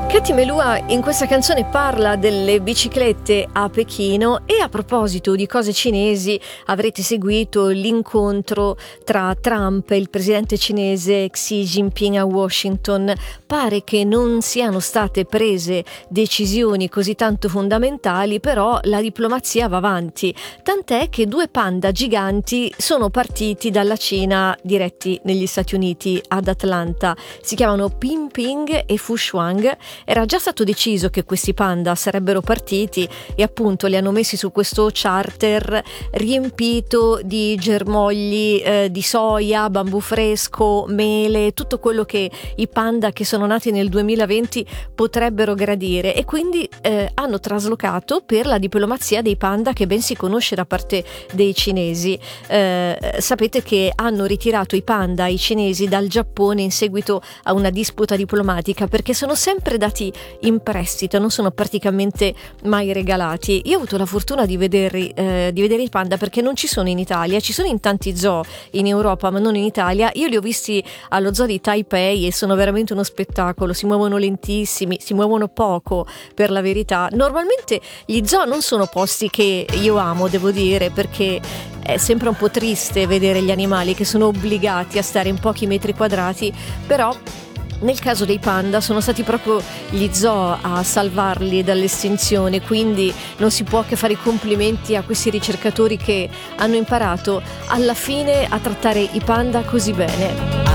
Katy Melua in questa canzone parla delle biciclette a Pechino, e a proposito di cose cinesi avrete seguito l'incontro tra Trump e il presidente cinese Xi Jinping a Washington. Pare che non siano state prese decisioni così tanto fondamentali, però la diplomazia va avanti, tant'è che 2 panda giganti sono partiti dalla Cina diretti negli Stati Uniti ad Atlanta. Si chiamano Pingping e Fushuang. Era già stato deciso che questi panda sarebbero partiti e appunto li hanno messi su questo charter riempito di germogli di soia, bambù fresco, mele, tutto quello che i panda che sono nati nel 2020 potrebbero gradire, e quindi hanno traslocato per la diplomazia dei panda che ben si conosce da parte dei cinesi. Sapete che hanno ritirato i panda ai cinesi dal Giappone in seguito a una disputa diplomatica, perché sono sempre dati in prestito, non sono praticamente mai regalati. Io ho avuto la fortuna di vedere i panda perché non ci sono in Italia, ci sono in tanti zoo in Europa ma non in Italia. Io li ho visti allo zoo di Taipei e sono veramente uno spettacolo, si muovono lentissimi, si muovono poco per la verità. Normalmente gli zoo non sono posti che io amo, devo dire, perché è sempre un po' triste vedere gli animali che sono obbligati a stare in pochi metri quadrati, però nel caso dei panda sono stati proprio gli zoo a salvarli dall'estinzione, quindi non si può che fare i complimenti a questi ricercatori che hanno imparato alla fine a trattare i panda così bene.